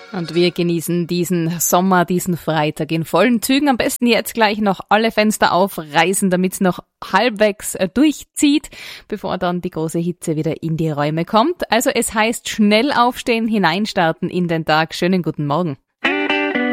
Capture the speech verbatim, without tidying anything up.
Und wir genießen diesen Sommer, diesen Freitag in vollen Zügen. Am besten jetzt gleich noch alle Fenster aufreißen, damit es noch halbwegs durchzieht, bevor dann die große Hitze wieder in die Räume kommt. Also es heißt schnell aufstehen, hineinstarten in den Tag. Schönen guten Morgen.